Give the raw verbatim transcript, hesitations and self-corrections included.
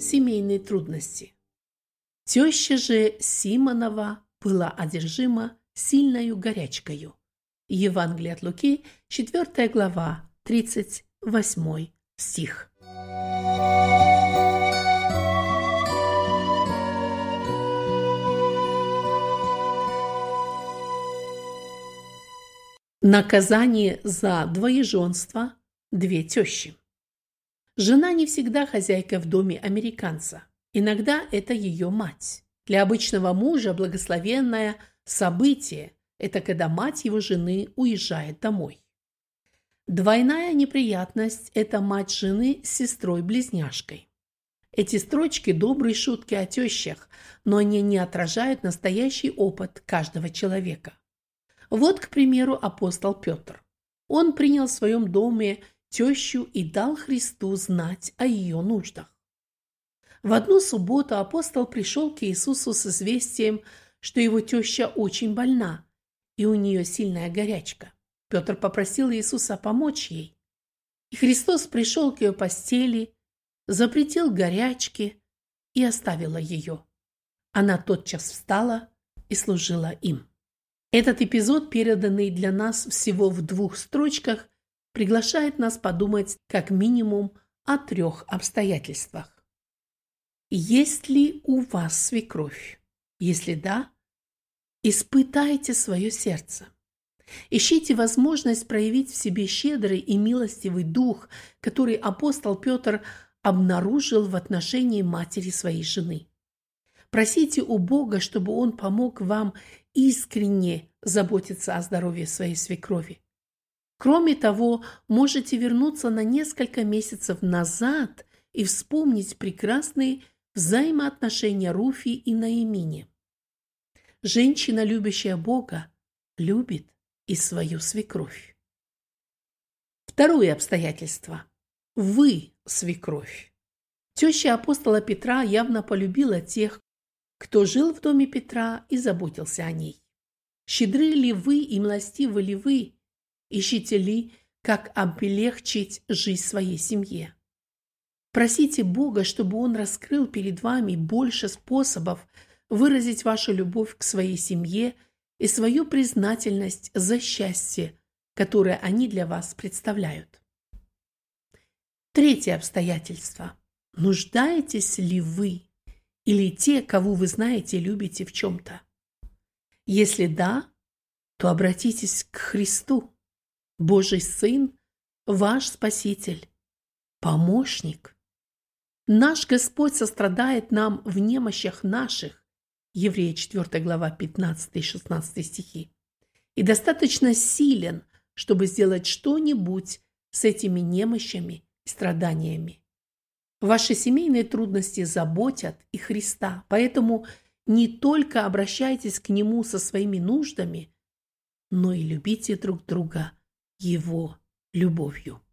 семейные трудности. Теща же Симонова была одержима сильною горячкою. Евангелие от Луки, четвёртая глава, тридцать восьмой стих. Наказание за двоеженство – две тещи. Жена не всегда хозяйка в доме американца. Иногда это ее мать. Для обычного мужа благословенное событие – это когда мать его жены уезжает домой. Двойная неприятность – это мать жены с сестрой-близняшкой. Эти строчки – добрые шутки о тещах, но они не отражают настоящий опыт каждого человека. Вот, к примеру, апостол Петр. Он принял в своем доме тещу и дал Христу знать о ее нуждах. В одну субботу апостол пришел к Иисусу с известием, что его теща очень больна, и у нее сильная горячка. Петр попросил Иисуса помочь ей. И Христос пришел к ее постели, запретил горячке и оставила ее. Она тотчас встала и служила им. Этот эпизод, переданный для нас всего в двух строчках, приглашает нас подумать как минимум о трех обстоятельствах. Есть ли у вас свекровь? Если да, испытайте свое сердце. Ищите возможность проявить в себе щедрый и милостивый дух, который апостол Петр обнаружил в отношении матери своей жены. Просите у Бога, чтобы Он помог вам искренне заботиться о здоровье своей свекрови. Кроме того, можете вернуться на несколько месяцев назад и вспомнить прекрасные взаимоотношения Руфи и Наимини. Женщина, любящая Бога, любит и свою свекровь. Второе обстоятельство. Вы свекровь. Теща апостола Петра явно полюбила тех, кто жил в доме Петра и заботился о ней. Щедры ли вы и милостивы ли вы? Ищите ли, как облегчить жизнь своей семье? Просите Бога, чтобы Он раскрыл перед вами больше способов выразить вашу любовь к своей семье и свою признательность за счастье, которое они для вас представляют. Третье обстоятельство. Нуждаетесь ли вы или те, кого вы знаете, любите в чем-то? Если да, то обратитесь к Христу. Божий Сын, ваш Спаситель, помощник. Наш Господь сострадает нам в немощах наших, Еврея четвёртая глава, пятнадцатый и шестнадцатый стихи, и достаточно силен, чтобы сделать что-нибудь с этими немощами и страданиями. Ваши семейные трудности заботят и Христа, поэтому не только обращайтесь к Нему со своими нуждами, но и любите друг друга Его любовью.